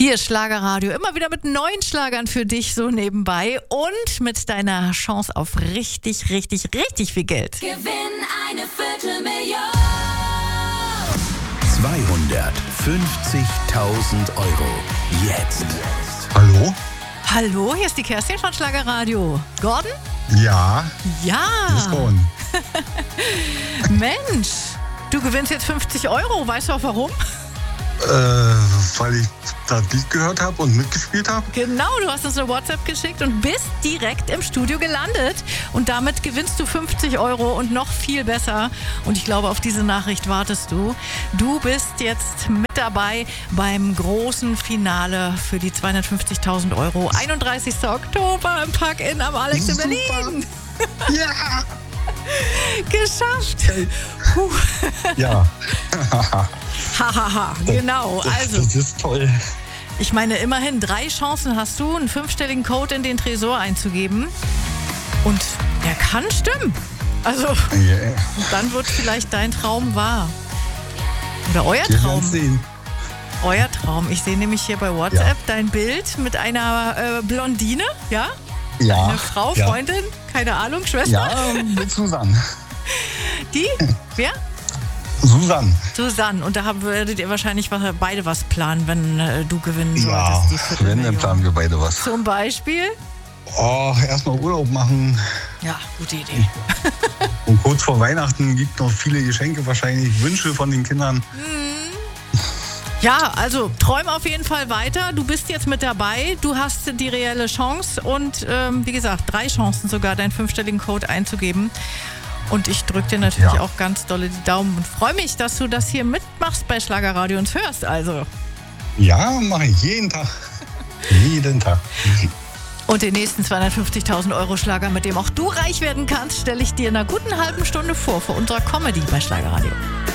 Hier ist Schlagerradio, immer wieder mit neuen Schlagern für dich so nebenbei und mit deiner Chance auf richtig, richtig, richtig viel Geld. Gewinn eine Viertelmillion. 250.000 Euro. Jetzt. Hallo? Hallo, hier ist die Kerstin von Schlagerradio. Gordon? Ja. Ja. Hier ist Gordon. Mensch, du gewinnst jetzt 50 Euro. Weißt du auch warum? Weil ich das Lied gehört habe und mitgespielt habe. Genau, du hast uns eine WhatsApp geschickt und bist direkt im Studio gelandet. Und damit gewinnst du 50 Euro und noch viel besser. Und ich glaube, auf diese Nachricht wartest du. Du bist jetzt mit dabei beim großen Finale für die 250.000 Euro. 31. Oktober im Park-In am Alex in Berlin. Ja. Geschafft. Puh. Ja. Hahaha, genau. Also, Das ist toll. ich meine, immerhin 3 Chancen hast du, einen 5-stelligen Code in den Tresor einzugeben. Und der kann stimmen. Also, Yeah. dann wird vielleicht dein Traum wahr. Oder euer Wir werden Traum. sehen. Euer Traum. Ich sehe nämlich hier bei WhatsApp dein Bild mit einer Blondine, ja? Ja. Eine Frau, Ja. Freundin, keine Ahnung, Schwester. Ja, mit Susanne. Die? Wer? Susanne. Susanne. Und da werdet ihr wahrscheinlich beide was planen, wenn du gewinnen Ja, solltest. Die wenn, dann Viertelmillion. planen wir beide was. Zum Beispiel? Oh, erstmal Urlaub machen. Ja, gute Idee. Und kurz vor Weihnachten gibt noch viele Geschenke, wahrscheinlich Wünsche von den Kindern. Ja, also träum auf jeden Fall weiter. Du bist jetzt mit dabei. Du hast die reelle Chance und wie gesagt, 3 Chancen sogar, deinen 5-stelligen Code einzugeben. Und ich drücke dir natürlich auch ganz dolle die Daumen und freue mich, dass du das hier mitmachst bei Schlagerradio und hörst. Also. Ja, mache ich jeden Tag. Jeden Tag. Und den nächsten 250.000 Euro Schlager, mit dem auch du reich werden kannst, stelle ich dir in einer guten halben Stunde vor unserer Comedy bei Schlagerradio.